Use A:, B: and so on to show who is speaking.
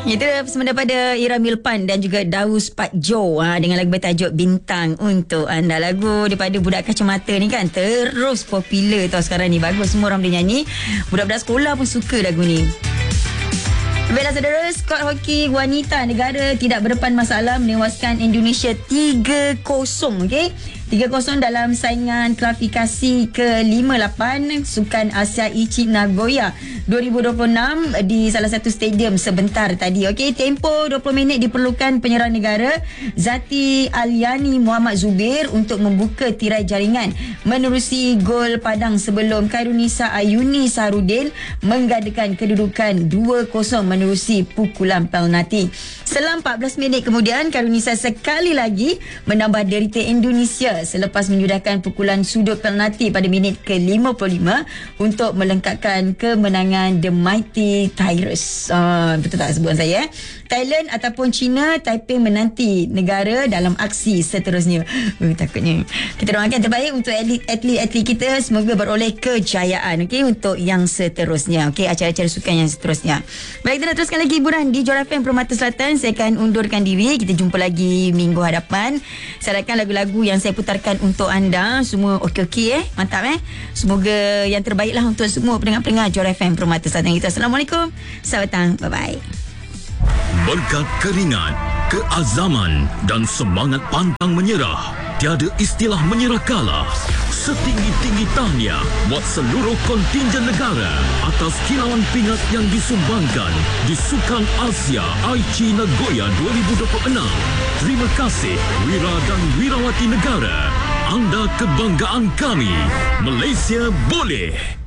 A: Itu semasa pada Ira Milpan dan juga Daus Pak Jo dengan lagu bertajuk Bintang untuk anda. Lagu daripada Budak Kacamata ni kan terus popular tau sekarang ni. Bagus, semua orang boleh nyanyi. Budak-budak sekolah pun suka lagu ni. Baiklah saudara, skuad hoki wanita negara tidak berdepan masalah menewaskan Indonesia 3-0, okey. 3-0 dalam saingan kualifikasi ke-58 Sukan Asia Aichi Nagoya 2026 di salah satu stadium sebentar tadi. Okey, tempoh 20 minit diperlukan penyerang negara Zati Aliani Muhammad Zubir untuk membuka tirai jaringan menerusi gol padang sebelum Khairunisa Ayuni Saharudin menggandakan kedudukan 2-0 menerusi pukulan penalti. Selang 14 minit kemudian, Khairunisa sekali lagi menambah derita Indonesia selepas menyudahkan pukulan sudut penalti pada minit ke-55 untuk melengkapkan kemenangan The Mighty Tigers. Betul tak sebutan saya? Thailand ataupun China, Taiping menanti negara dalam aksi seterusnya. Takutnya. Kita doakan terbaik untuk atlet-atlet kita, semoga beroleh kejayaan, okey, untuk yang seterusnya, okey, acara-acara sukan yang seterusnya. Baik, kita nak teruskan lagi hiburan di Johor FM Permata Selatan. Saya akan undurkan diri. Kita jumpa lagi minggu hadapan. Saya harapkan lagu-lagu yang saya putarkan untuk anda semua okey-okey, mantap Semoga yang terbaiklah untuk semua pendengar-pendengar Johor FM Permata Selatan kita. Assalamualaikum. Selamat petang. Bye-bye.
B: Berkat keringat, keazaman dan semangat pantang menyerah, tiada istilah menyerah kalah. Setinggi-tinggi tahniah buat seluruh kontingen negara atas kilauan pingat yang disumbangkan di Sukan Asia Aichi Nagoya 2026. Terima kasih Wira dan Wirawati negara. Anda kebanggaan kami. Malaysia boleh.